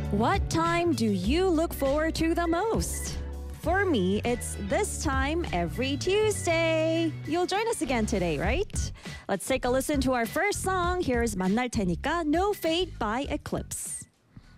What time do you look forward to the most? For me, it's this time every Tuesday. You'll join us again today, right? Let's take a listen to our first song. Here's 만날 테니까 No Fate by Eclipse.